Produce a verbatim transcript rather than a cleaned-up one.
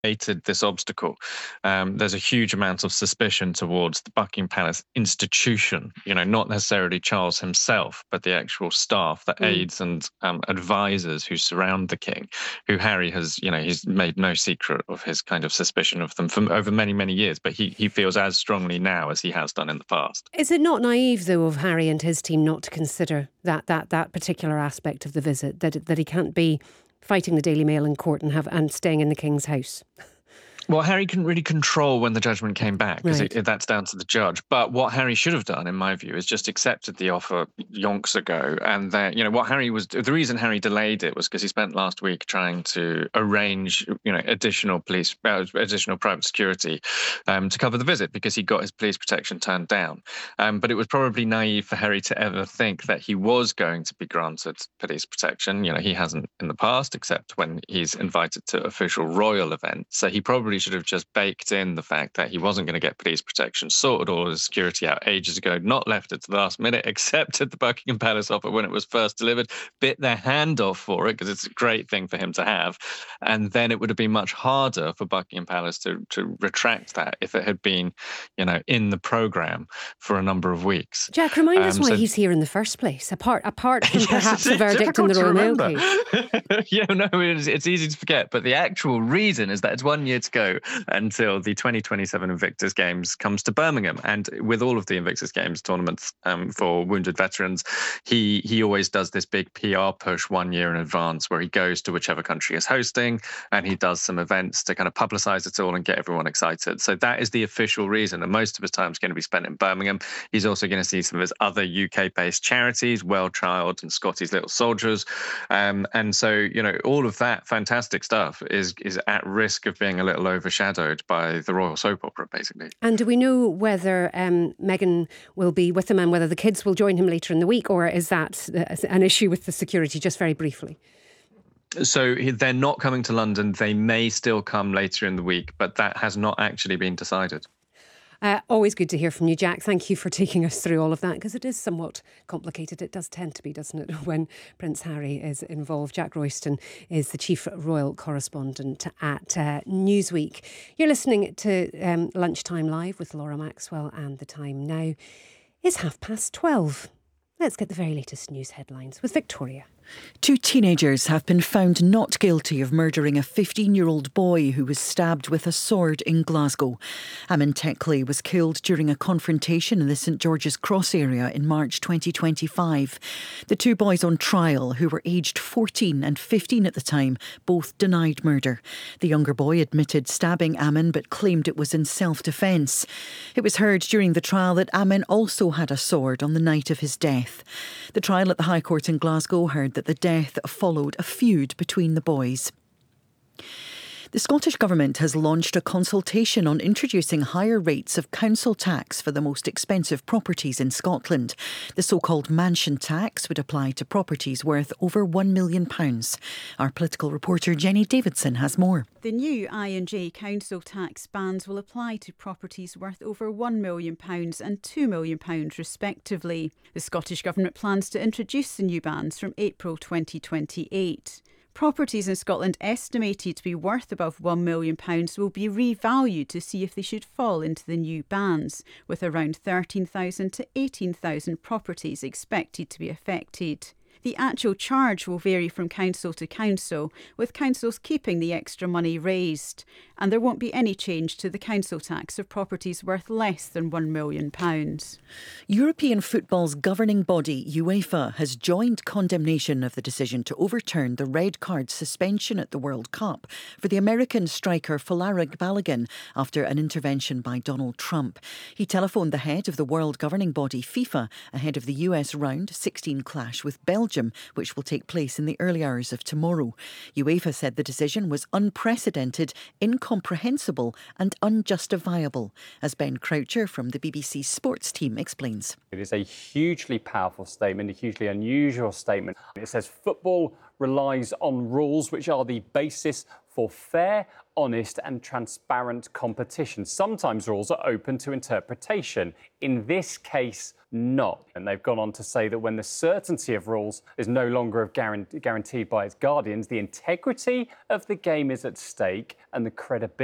created this obstacle. Um, there's a huge amount of suspicion towards the Buckingham Palace institution, you know, not necessarily Charles himself, but the actual staff, the Mm. aides and um, advisors who surround the king, who Harry has, you know, he's made no secret of his kind of suspicion of them from over many, many years, but he, he feels as strongly now as he has done in the past. Is it not naive, though, of Harry and his team not to consider that that that particular aspect of the visit, that that he can't be fighting the Daily Mail in court and have and staying in the King's house? Well, Harry couldn't really control when the judgment came back because Right. that's down to the judge. But what Harry should have done, in my view, is just accepted the offer yonks ago. And then, you know, what Harry was the reason Harry delayed it was because he spent last week trying to arrange, you know, additional police, uh, additional private security um, to cover the visit because he got his police protection turned down. Um, but it was probably naive for Harry to ever think that he was going to be granted police protection. You know, he hasn't in the past, except when he's invited to official royal events. So he probably should have just baked in the fact that he wasn't going to get police protection, sorted all his security out ages ago, not left it to the last minute, accepted the Buckingham Palace offer when it was first delivered, bit their hand off for it because it's a great thing for him to have. And then it would have been much harder for Buckingham Palace to, to retract that if it had been, you know, in the programme for a number of weeks. Jack, remind us Um, why so- he's here in the first place, apart apart from Yes, perhaps it's a verdict in the difficult Royal to Mail remember. case. Yeah, no, it's, it's easy to forget. But the actual reason is that it's one year to go until the twenty twenty-seven Invictus Games comes to Birmingham. And with all of the Invictus Games tournaments um, for wounded veterans, he he always does this big P R push one year in advance where he goes to whichever country is hosting and he does some events to kind of publicise it all and get everyone excited. So that is the official reason. And most of his time is going to be spent in Birmingham. He's also going to see some of his other U K-based charities, Well Child and Scotty's Little Soldiers. Um, and so, you know, all of that fantastic stuff is is at risk of being a little overshadowed by the royal soap opera, basically. And do we know whether um, Meghan will be with him and whether the kids will join him later in the week, or is that uh, an issue with the security, just very briefly? So they're not coming to London. They may still come later in the week, but that has not actually been decided. Uh, always good to hear from you, Jack. Thank you for taking us through all of that, because it is somewhat complicated. It does tend to be, doesn't it, when Prince Harry is involved. Jack Royston is the chief royal correspondent at uh, Newsweek. You're listening to um, Lunchtime Live with Laura Maxwell, and the time now is half past twelve. Let's get the very latest news headlines with Victoria. Two teenagers have been found not guilty of murdering a fifteen-year-old boy who was stabbed with a sword in Glasgow. Amin Tekle was killed during a confrontation in the St George's Cross area in March twenty twenty-five. The two boys on trial, who were aged fourteen and fifteen at the time, both denied murder. The younger boy admitted stabbing Amin but claimed it was in self-defence. It was heard during the trial that Amin also had a sword on the night of his death. The trial at the High Court in Glasgow heard that the death followed a feud between the boys. The Scottish Government has launched a consultation on introducing higher rates of council tax for the most expensive properties in Scotland. The so-called mansion tax would apply to properties worth over one million pounds. Our political reporter Jenny Davidson has more. The new I and J council tax bands will apply to properties worth over one million pounds and two million pounds respectively. The Scottish Government plans to introduce the new bands from April twenty twenty-eight. Properties in Scotland estimated to be worth above one million pounds will be revalued to see if they should fall into the new bands, with around thirteen thousand to eighteen thousand properties expected to be affected. The actual charge will vary from council to council, with councils keeping the extra money raised. And there won't be any change to the council tax of properties worth less than one million pounds. European football's governing body, UEFA, has joined condemnation of the decision to overturn the red card suspension at the World Cup for the American striker Folarin Balogun after an intervention by Donald Trump. He telephoned the head of the world governing body, FIFA, ahead of the U S round sixteen clash with Belgium, which will take place in the early hours of tomorrow. UEFA said the decision was unprecedented, incomprehensible and unjustifiable, as Ben Croucher from the B B C Sports team explains. It is a hugely powerful statement, a hugely unusual statement. It says football relies on rules which are the basis for fair, honest and transparent competition. Sometimes rules are open to interpretation. In this case, not. And they've gone on to say that when the certainty of rules is no longer guaranteed by its guardians, the integrity of the game is at stake and the credibility